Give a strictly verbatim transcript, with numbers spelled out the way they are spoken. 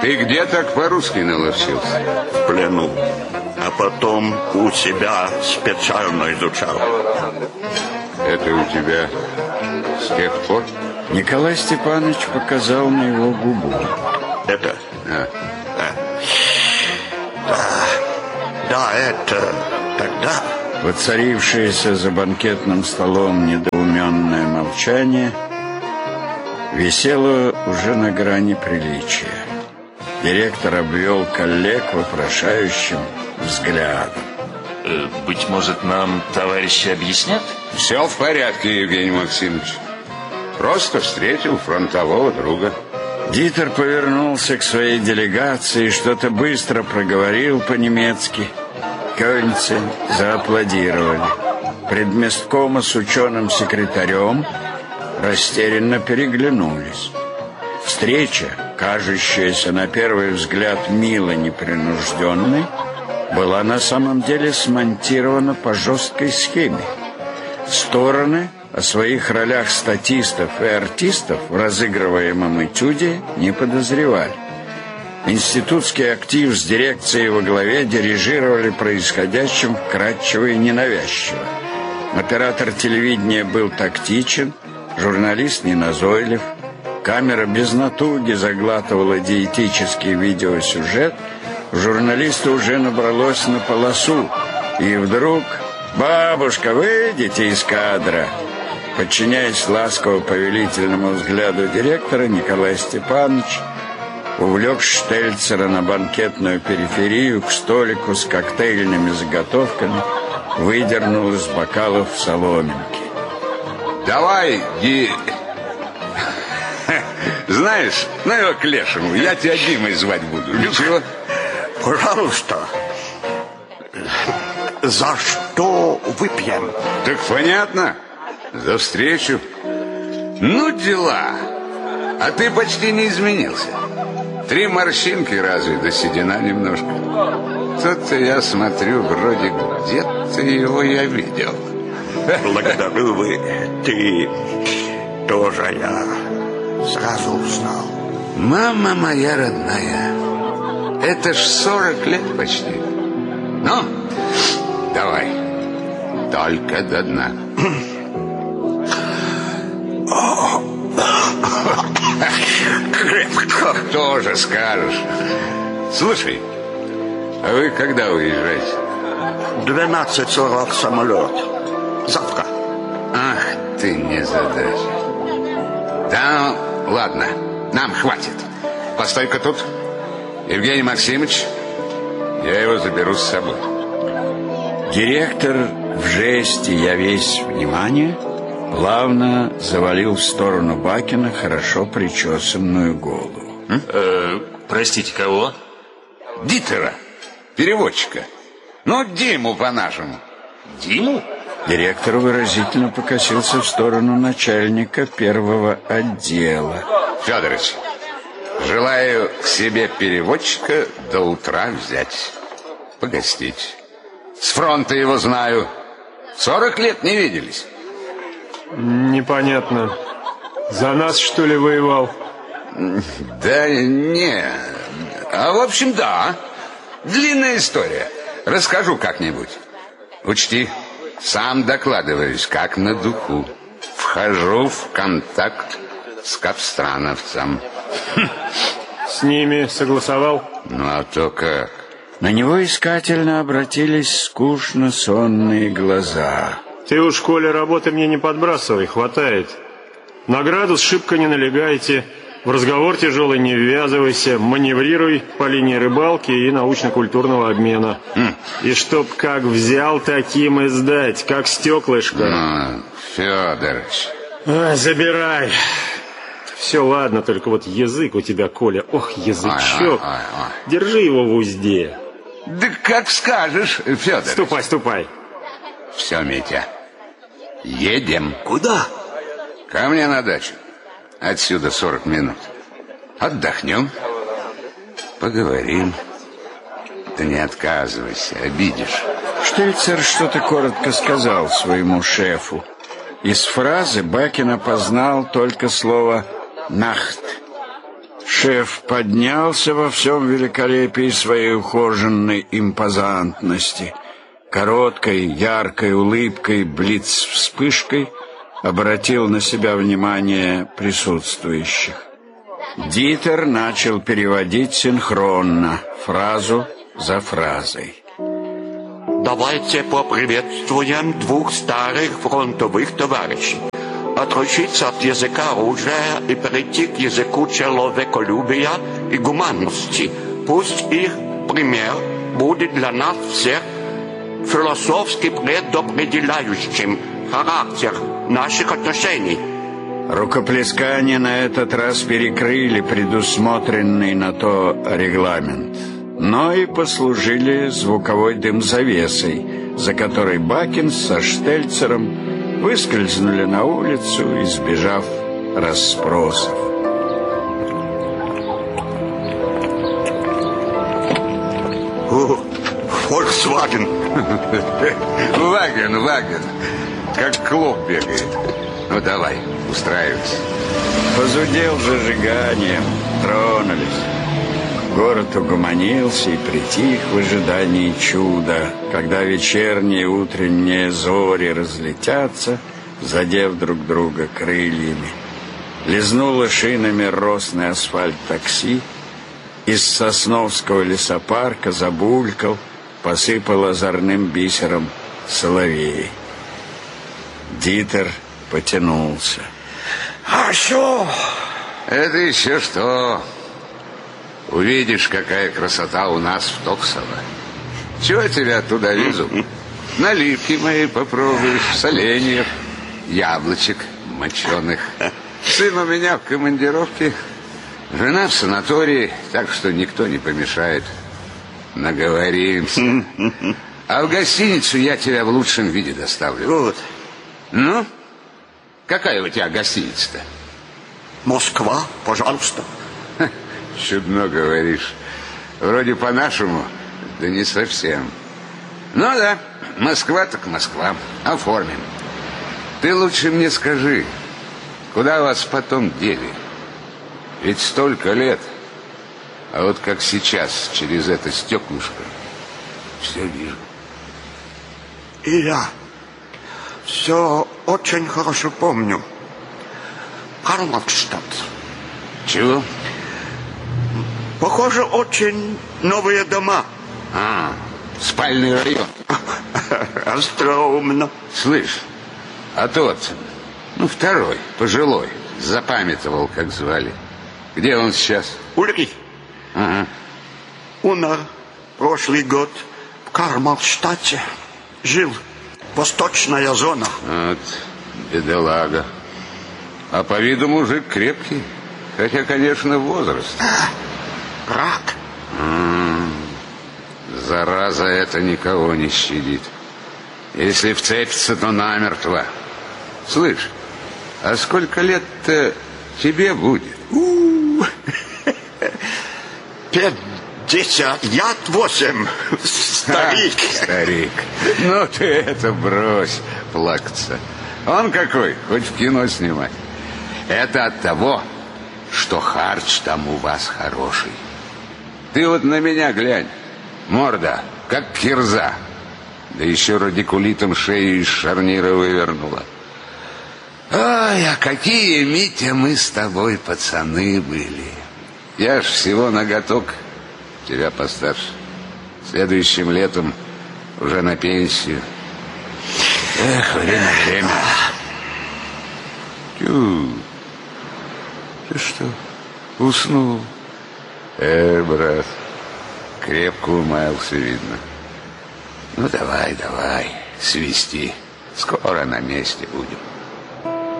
Ты где так по-русски наловчился? В плену. А потом у себя специально изучал. Это у тебя с тех пор? Николай Степанович показал на его губу. Это? А. Да. Да, да, это тогда. Воцарившееся за банкетным столом недоуменное молчание висело уже на грани приличия. Директор обвел коллег вопрошающим взглядом. Э, быть может, нам товарищи объяснят? Все в порядке, Евгений Максимович. Просто встретил фронтового друга. Дитер повернулся к своей делегации и что-то быстро проговорил по-немецки. Кёльнцы зааплодировали. Предместкома с ученым-секретарем растерянно переглянулись. Встреча, кажущаяся на первый взгляд мило непринужденной, была на самом деле смонтирована по жесткой схеме. Стороны о своих ролях статистов и артистов в разыгрываемом этюде не подозревали. Институтский актив с дирекцией во главе дирижировали происходящим вкратчиво и ненавязчиво. Оператор телевидения был тактичен, журналист неназойлив, камера без натуги заглатывала диетический видеосюжет, журналиста уже набралось на полосу, и вдруг «Бабушка, выйдите из кадра!» Подчиняясь ласково-повелительному взгляду директора, Николай Степанович увлек Штельцера на банкетную периферию к столику с коктейльными заготовками, выдернул из бокалов соломинки. Давай, Ди... Знаешь, ну его к лешему, я тебя Димой звать буду. Ничего? Пожалуйста. За что выпьем? Так понятно. За встречу. Ну, дела. А ты почти не изменился. Три морщинки разве, да седина немножко. Тут-то я смотрю, вроде где-то его я видел. Благодарю вы. Ты тоже я сразу узнал. Мама моя родная, это ж сорок лет почти. Ну, давай, только до дна. Крепко. Тоже скажешь. Слушай, а вы когда уезжаете? двенадцать сорок самолет. Завтра. Ах ты незадача. Да, ладно, нам хватит. Постой-ка тут. Евгений Максимович, я его заберу с собой. Директор в жесте «я весь внимание» плавно завалил в сторону Бакина хорошо причесанную голову. Э, простите, кого? Дитера, переводчика. Ну, Диму по-нашему. Диму? Директор выразительно покосился в сторону начальника первого отдела. Федорович, желаю к себе переводчика до утра взять. Погостить. С фронта его знаю. Сорок лет не виделись. Непонятно. За нас, что ли, воевал? Да не. А в общем, да. Длинная история. Расскажу как-нибудь. Учти, сам докладываюсь, как на духу. Вхожу в контакт с капстрановцем. С ними согласовал? Ну, а то как? На него искательно обратились скучно сонные глаза. Ты уж, Коля, работы мне не подбрасывай, хватает. На градус шибко не налегайте, в разговор тяжелый не ввязывайся, маневрируй по линии рыбалки и научно-культурного обмена. Mm. И чтоб как взял, таким и сдать, как стеклышко. Ну, Федорович. А, забирай. Все, ладно, только вот язык у тебя, Коля, ох, язычок. Ой, ой, ой. Держи его в узде. Да как скажешь, Федорович. Ступай, ступай. Все, Митя, едем. Куда? Ко мне на дачу. Отсюда сорок минут. Отдохнем, поговорим. Да не отказывайся, обидишь. Штельцер что-то коротко сказал своему шефу. Из фразы Бакин опознал только слово «нахт». Шеф поднялся во всем великолепии своей ухоженной импозантности. Короткой, яркой улыбкой, блиц-вспышкой обратил на себя внимание присутствующих. Дитер начал переводить синхронно, фразу за фразой. Давайте поприветствуем двух старых фронтовых товарищей. Отручиться от языка оружия и перейти к языку человеколюбия и гуманности. Пусть их пример будет для нас всех философски предопределяющим характер наших отношений. Рукоплескания на этот раз перекрыли предусмотренный на то регламент, но и послужили звуковой дым-завесой, за которой Бакинс со Штельцером выскользнули на улицу, избежав расспросов. О, Volkswagen. Ваген, Ваген. Как клоп бегает. Ну, давай, устраивайся. Позудел зажиганием, тронулись. Город угомонился и притих в ожидании чуда, когда вечерние и утренние зори разлетятся, задев друг друга крыльями. Лизнуло шинами росный асфальт такси, из Сосновского лесопарка забулькал, посыпал озорным бисером соловей. Дитер потянулся. А что? Это еще что? Увидишь, какая красота у нас в Токсово. Чего я тебя оттуда везу? Наливки мои попробуешь, соленьев, яблочек моченых. Сын у меня в командировке, жена в санатории, так что никто не помешает. Наговоримся. А в гостиницу я тебя в лучшем виде доставлю. Вот. Ну, какая у тебя гостиница-то? Москва, пожалуйста. Чудно говоришь. Вроде по-нашему, да не совсем. Ну да, Москва так Москва. Оформим. Ты лучше мне скажи, куда вас потом дели? Ведь столько лет. А вот как сейчас, через это стеклышко, все вижу. И я все очень хорошо помню. Карловштадт. Чего? Похоже, очень новые дома. А, спальный район. Остроумно. Слышь, а тот, ну второй, пожилой, запамятовал, как звали. Где он сейчас? Ульрих. Ага. Умер прошлый год в Карлштадте. Жил. Восточная зона. Вот, бедолага. А по виду мужик крепкий. Хотя, конечно, возраст. Рак. М-м, зараза эта никого не щадит. Если вцепится, то намертво. Слышь, а сколько лет-то тебе будет? У-у-у. Пятьдесят восемь. Старик. А, старик. Ну ты это брось плакаться. Он какой, хоть в кино снимать. Это от того, что харч там у вас хороший. Ты вот на меня глянь. Морда, как кирза. Да еще радикулитом шею из шарнира вывернула. Ой, а какие, Митя, мы с тобой пацаны были. Я ж всего ноготок, тебя постарше. Следующим летом уже на пенсию. Эх, время, время. Тю, ты что, уснул? Э, брат, крепко умаялся, видно. Ну, давай, давай, свисти. Скоро на месте будем.